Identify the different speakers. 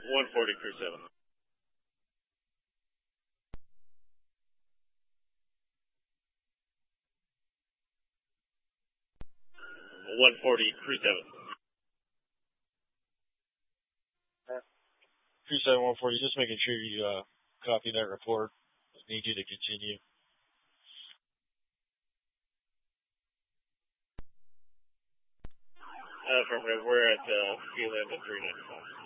Speaker 1: 140, crew 7. 140, crew 7.
Speaker 2: Crew 7, 140, just making sure you copy that report. I need you to continue.
Speaker 1: Affirmative. We're at fuel end at 395.